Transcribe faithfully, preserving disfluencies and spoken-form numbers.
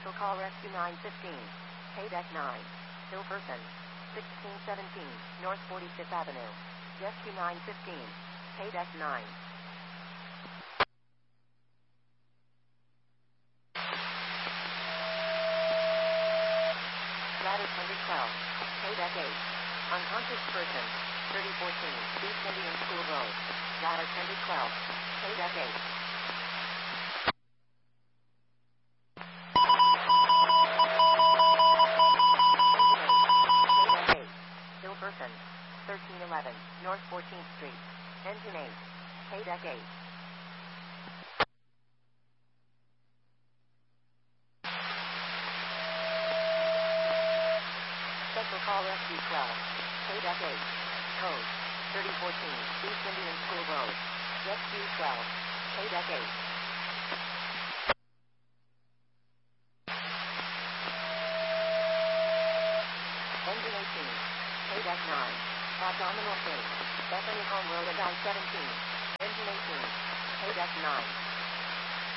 Special Call Rescue nine fifteen. Paydeck nine. Hilperson. sixteen seventeen. North forty-fifth Avenue. Rescue nine fifteen. Paydeck nine. Ladder ten twelve. Paydeck eight. Unconscious person. thirty fourteen. East Indian School Road. Ladder ten twelve. Paydeck eight. Hilperson. thirteen eleven. North fourteenth Street. Engine eight. Paydeck eight. Special Call Rescue twelve. Paydeck eight. Code. thirty fourteen. East Indian School Road. Rescue twelve. Paydeck eight. Engine eighteen. Paydeck nine. Abdominal pain. Bethany Home Road and I seventeen. Engine eighteen. Paydeck nine.